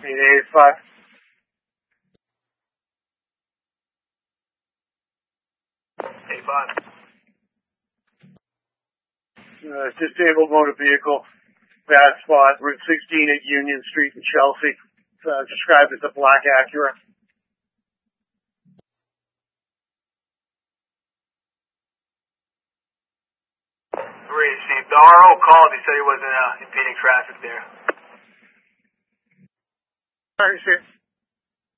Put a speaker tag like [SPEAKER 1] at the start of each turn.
[SPEAKER 1] 885. Disabled motor vehicle, bad spot, Route 16 at Union Street in Chelsea. Described as a black Acura.
[SPEAKER 2] 3, Steve. The RO called. He said he wasn't impeding traffic there.
[SPEAKER 1] All right, sir.